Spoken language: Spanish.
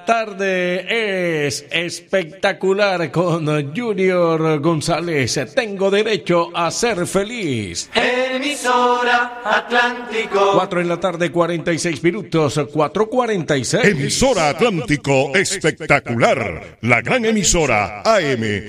La tarde es espectacular con Junior González. Tengo derecho a ser feliz. Emisora Atlántico. 4 en la tarde, 46 minutos, 4:46. Emisora Atlántico espectacular. La gran emisora AM